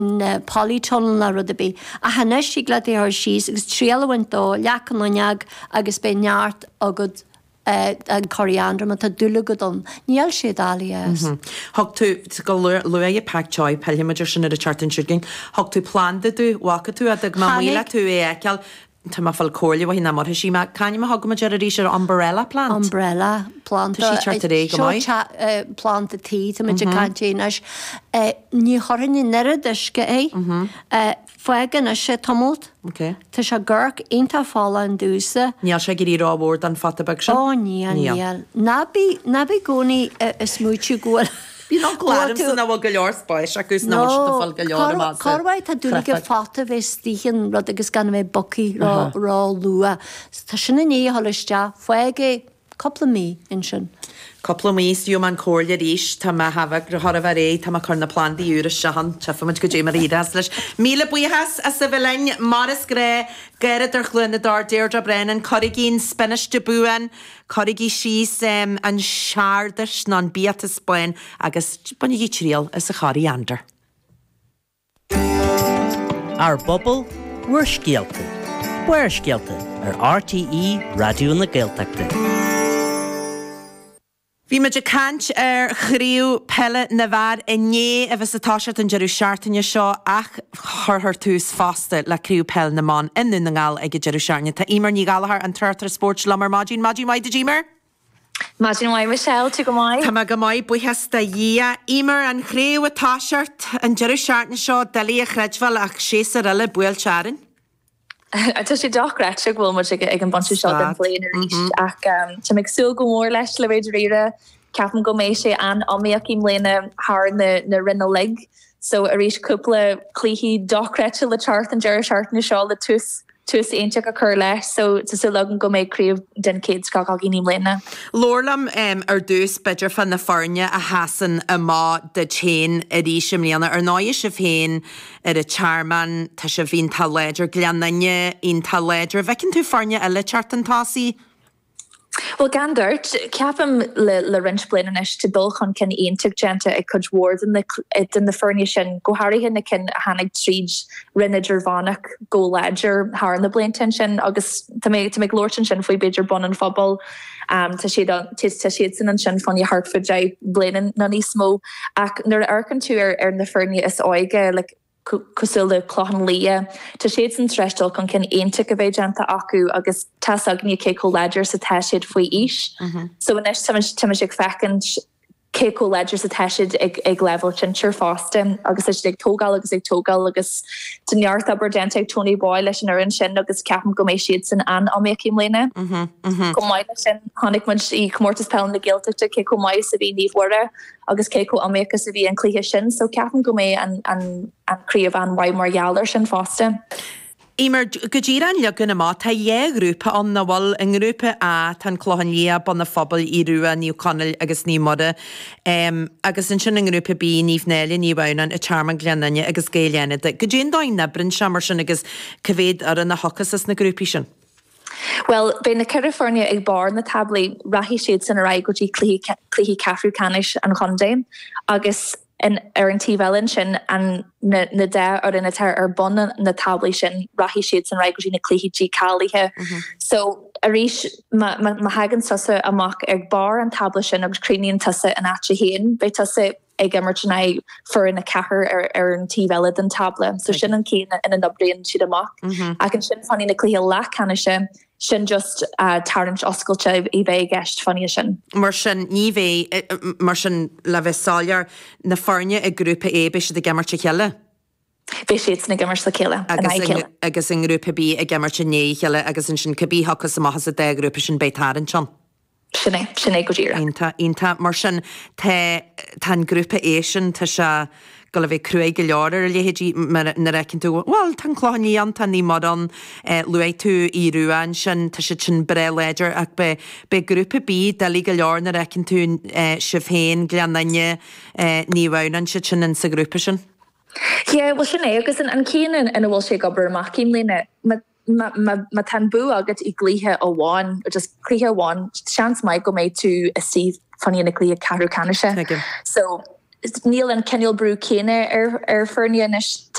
na polytunnel na rud a bí. A hanes sí glad ar síos agus tríalhain dó leacan oneag agus bé neart agad an coriander man tá dúla go dom. Níl sé dálaí as. Thg tú go lu a pactoi peilimiidir sin ar a chartan siúgin. Thg tú planda tú wacha tú a ag mamíla tú ceall tá má fal cóirla bhí na mar sí me caine a hagam ar a rí ar umbrella plant. Umbrella plant plant a tí tá muidir cantínas ní chorann í neireisce é foigan a sé tomult Tá se ggurc onanta fála an dúsa. Níl sé gurí rábhór an fatabag se? Ó níl. Nabí gcónaí smúitiú ggóil. Bí ná gláim san na bhil go leor spáis agus ná fáil go leor má. Carhaid tá dúla go fata bheith stíchan rud agus gan bheith bocí rá lua. Tá sinna ní thoiste foiige coppla mí in sin. Coppla mís dú man cóirla ríis tá hafah thora bhar é tá chuna plandaí úra sehan tefaid go dé mar idas leis. Míle buchas a sa bhlein maras gré gead ar chluinna dar Deirdre Brennan corigín Spanish de buan corigí síos an seardars ná bíata Spain agus bunigí tríal is a charí andar. Our bubble, we're scialta. We're scialta ar RTE Radio na Gaeltachta. Bhí meidir cant ar chríú pelle na bhar I né a bheits atáisiart an jeú seaartainne seo ach thurthar tús fásta le críú pell na man inú na ngáil ag jeú seaarne. Tá imar ní galahar an tuirtar sport lamar Madín maid a ddímar? Madín mai Michelle tu go mai. Tá go mai buchas da dhé imar an chríú atáisiart an jeú seaartne seo dalí a chreidhil ach sésa riile buil searan? Tá sé dochreit ag bhfuil mar ag an banú seo an bléin ríist ach tá meid súil go mór leis le bhéidir réire ceapan go mééis sé an amíoach í mléine th na rinne lig, so a rís cúpla clíhí dochreit le chart an deir seart na seo le tús éonteach a chur leis, so tá legan go méid críomh den céad scaáil ní mléine. Lorlam ar dús beidir fan na farne a hasan a má de chéin a rí sem líana ar náis se féin ar a charman tá se bhín tal léidir gleannaine on tal léidir bhecinn tú farne eile chartantásaí? Well gandert ceapam le rint blinis te dulchan cin éonteach genta ag chud ward in the fernie sin go hairthe na cin hanig tríd rinnidir bhánach go ledger haar in the blaintin sin agus tá méid glóirtin sin faoi beidir bon an fphobal tá siad sin an sin fanní Hartford dé blainin na ní smó ach nuair aircan tú ar na fernie is áige like cosúil le chlochan lia. Tá séad san trestal chun cin éonteach a bheith genta acu agus tá agní cé có ledger sa teisiid faoi is. So inis tuimiis ag fecinn cé có ledger sa teisiid ag level tintir fásta agus is ag tógáil agus duneart aber denta ag Tony Boyle leis an an sin agus ceapan go mééis siad san an amíoch mléine. Go maiid sin tháinig mu í cummórtas pe na Gaeltachta cé có maiid sa bhí níomhhre agus cé có amíochas sa bhí an clíthe sin, so ceapan go méid anríomh an waimmargheallar sin fásta. Imer go ddíra an legan amá tá dhé grúpa an na bhil an grúpa a tan chlóhan lia ban na phobal I ruúa níú canal agus ní moda agus in sin an grúpa bí níomh néile ní bhhanan a charman gleannaine agus géileanna de go dtíon dáin na brin seammar sin agus cohvéad ar an na hocas as na grúpi sin. Well, be na California ag bar na tabla rahí siad san a ra go dtí clíhí cafrú canis an chundéim agus in ar an tíhelin sin an na de ar in ar bon na tabla sin rahí siad san ra go dtí na clíhítí cálathe. So a rís ma hagan tusa amach ag bar an tabla sin agus críníon tusa an áte héin, be tusa ag emergena for in a cahar ar an tíhelid an tabla. So sin an céine in an obríon siad amach. Ag an sin fanní na clíthe lecanise sin just tarrant oscailte I bheith gceist fanní sin. Mar sin ní bheith mar sin le bheith sáillar na farne ag grúpa é be se de gemarte cheile? Bhí siad na gemar sa chéile. Agus in grúpa bí a gemarte né cheile agus in sin cabí hachas amachchas a de grúpa sin beitáran sin. Sinné go dtíra. Ínta mar sin tá grúpa é sin tá se go le bheith cruaig go leir a léhéidí na recinn tú well tan chláí an tan ní mod an luéid tú I ruúin sin tá si sin bre léidir ach be grúpa bí delí go leir na recinn tú si féin gleannaine ní bhhanan si sin in sa grúpa sin. Yeah, well sinné agus an céan in bhfuil sé gobar amach cím lína ma tan bu agat I glíthe ó bháin just clíthe bháin seans mai go méid tú a sí fanní na clí carú canise. So Níl an Kenil brú céine ar fearne is